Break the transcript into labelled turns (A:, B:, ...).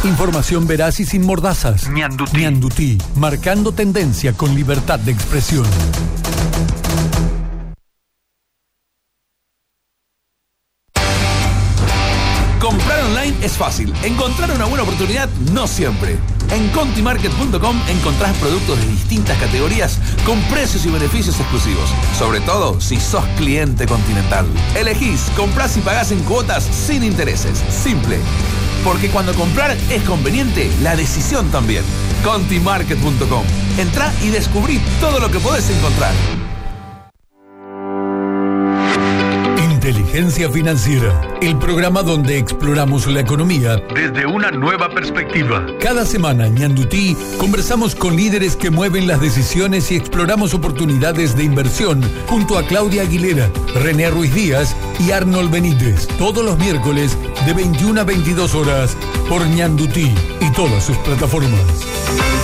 A: Información veraz y sin mordazas. Ñandutí, marcando tendencia con libertad de expresión.
B: Comprar online es fácil. Encontrar una buena oportunidad no siempre. En contimarket.com encontrás productos de distintas categorías con precios y beneficios exclusivos. Sobre todo si sos cliente Continental. Elegís, comprás y pagás en cuotas sin intereses. Simple. Porque cuando comprar es conveniente, la decisión también. Contimarket.com. Entrá y descubrí todo lo que podés encontrar.
A: Inteligencia Financiera, el programa donde exploramos la economía desde una nueva perspectiva. Cada semana en Ñandutí conversamos con líderes que mueven las decisiones y exploramos oportunidades de inversión junto a Claudia Aguilera, René Ruiz Díaz y Arnold Benítez. Todos los miércoles de 21 a 22 horas por Ñandutí y todas sus plataformas.